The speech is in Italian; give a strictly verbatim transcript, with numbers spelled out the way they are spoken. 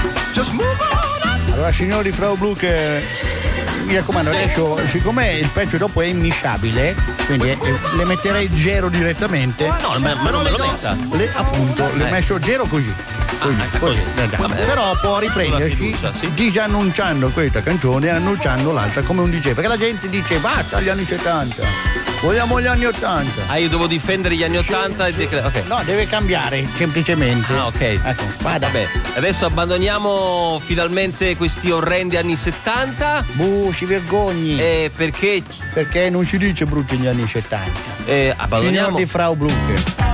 Allora, signori Frau Blucher, mi raccomando, Sì. adesso, siccome il pezzo dopo è immisciabile, quindi eh, le metterei zero direttamente. No, ma, ma non me lo metta. Le, appunto, le ho Eh. messo zero così. Così, Ah, così. così. Eh, già. Vabbè. Però può Sulla riprendersi fiducia, sì. disannunciando questa canzone e annunciando l'altra come un D J, perché la gente dice basta gli anni settanta, vogliamo gli anni ottanta. Ah, io devo difendere gli anni ottanta e dic- ok. No, deve cambiare semplicemente. Ah, ok. Ecco, vada. Vabbè, adesso abbandoniamo finalmente questi orrendi anni settanta. Buh, si vergogni. Eh, perché Perché non si dice brutti gli anni settanta. eh, Signor abbandoniamo di Frau Blucher.